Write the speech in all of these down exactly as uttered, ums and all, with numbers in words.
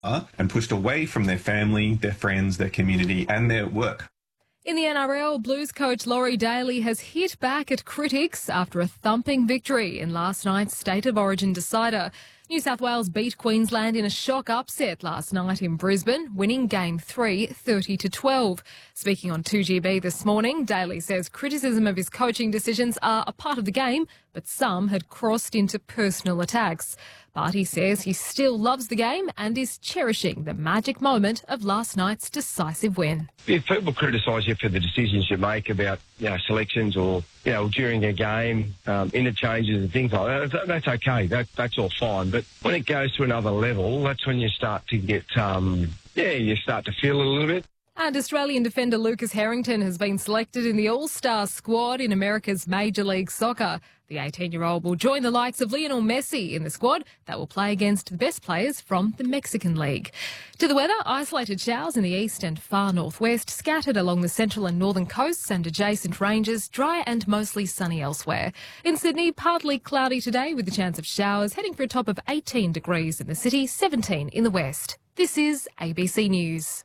and pushed away from their family, their friends, their community and their work. In the N R L, Blues coach Laurie Daly has hit back at critics after a thumping victory in last night's State of Origin decider. New South Wales beat Queensland in a shock upset last night in Brisbane, winning Game three thirty to twelve. Speaking on two G B this morning, Daly says criticism of his coaching decisions are a part of the game, but some had crossed into personal attacks. But he says he still loves the game and is cherishing the magic moment of last night's decisive win. If people criticise you for the decisions you make about, you know, selections or, you know, during a game, um, interchanges and things like that, that's okay. That, that's all fine. But when it goes to another level, that's when you start to get, um, yeah, you start to feel it a little bit. And Australian defender Lucas Harrington has been selected in the All-Star squad in America's Major League Soccer. The eighteen-year-old will join the likes of Lionel Messi in the squad that will play against the best players from the Mexican League. To the weather, isolated showers in the east and far northwest, scattered along the central and northern coasts and adjacent ranges, dry and mostly sunny elsewhere. In Sydney, partly cloudy today with the chance of showers, heading for a top of eighteen degrees in the city, seventeen in the west. This is A B C News.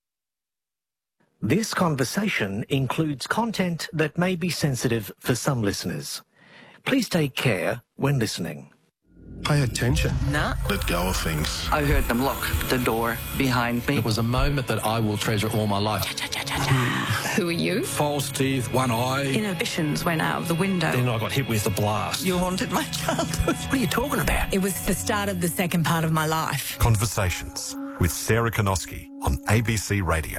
This conversation includes content that may be sensitive for some listeners. Please take care when listening. Pay attention. Nah. Let go of things. I heard them lock the door behind me. It was a moment that I will treasure all my life. Who are you? False teeth, one eye. Inhibitions went out of the window. Then I got hit with a blast. You haunted my childhood. What are you talking about? It was the start of the second part of my life. Conversations with Sarah Konoski on A B C Radio.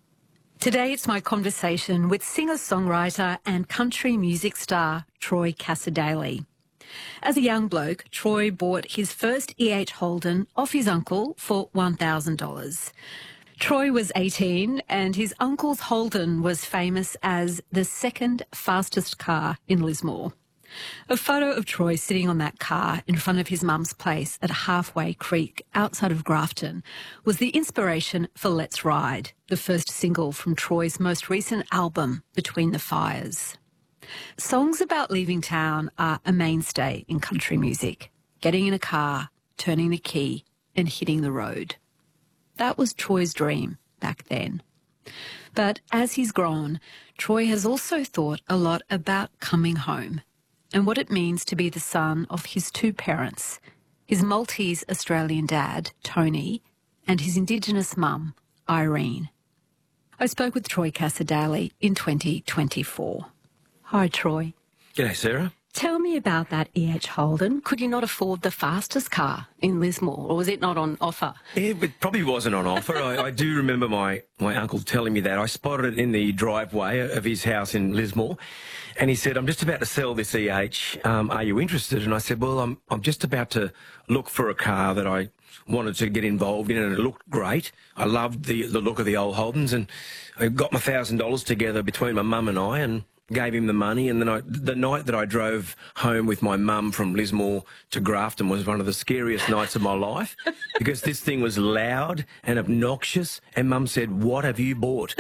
Today it's my conversation with singer-songwriter and country music star Troy Cassar-Daley. As a young bloke, Troy bought his first E H Holden off his uncle for one thousand dollars. Troy was eighteen and his uncle's Holden was famous as the second fastest car in Lismore. A photo of Troy sitting on that car in front of his mum's place at Halfway Creek outside of Grafton was the inspiration for Let's Ride, the first single from Troy's most recent album, Between the Fires. Songs about leaving town are a mainstay in country music, getting in a car, turning the key and hitting the road. That was Troy's dream back then. But as he's grown, Troy has also thought a lot about coming home and what it means to be the son of his two parents, his Maltese Australian dad, Tony, and his Indigenous mum, Irene. I spoke with Troy Cassar-Daley in twenty twenty-four. Hi, Troy. G'day, Sarah. Tell me about that E H Holden. Could you not afford the fastest car in Lismore, or was it not on offer? It, it probably wasn't on offer. I, I do remember my, my uncle telling me that. I spotted it in the driveway of his house in Lismore, and he said, I'm just about to sell this E H. Um, are you interested? And I said, well, I'm, I'm just about to look for a car that I wanted to get involved in, and it looked great. I loved the, the look of the old Holdens, and I got my one thousand dollars together between my mum and I, and gave him the money. And then I, the night that I drove home with my mum from Lismore to Grafton was one of the scariest nights of my life because this thing was loud and obnoxious. And Mum said, what have you bought?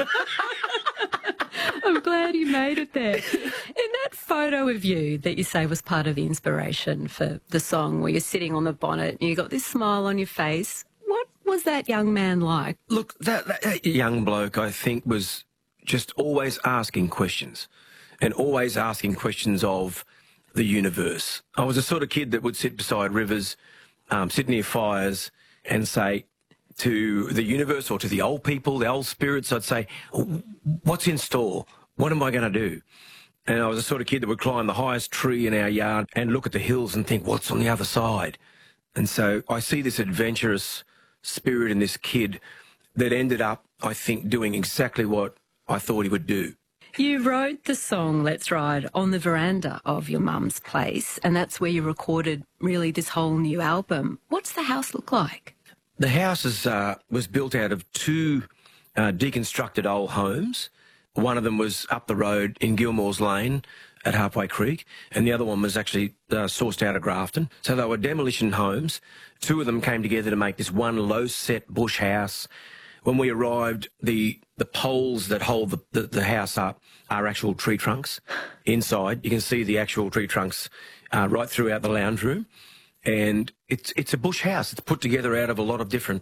I'm glad you made it there. In that photo of you that you say was part of the inspiration for the song where you're sitting on the bonnet and you got this smile on your face, what was that young man like? Look, that, that, that young bloke, I think, was just always asking questions and always asking questions of the universe. I was the sort of kid that would sit beside rivers, um, sit near fires and say to the universe or to the old people, the old spirits, I'd say, what's in store? What am I going to do? And I was the sort of kid that would climb the highest tree in our yard and look at the hills and think, what's on the other side? And so I see this adventurous spirit in this kid that ended up, I think, doing exactly what I thought he would do. You wrote the song Let's Ride on the veranda of your mum's place, and that's where you recorded really this whole new album. What's the house look like? The house is, uh, was built out of two uh, deconstructed old homes. One of them was up the road in Gilmore's Lane at Halfway Creek, and the other one was actually uh, sourced out of Grafton. So they were demolition homes. Two of them came together to make this one low-set bush house. When we arrived, the the poles that hold the, the, the house up are actual tree trunks inside. You can see the actual tree trunks uh, right throughout the lounge room. And it's it's a bush house. It's put together out of a lot of different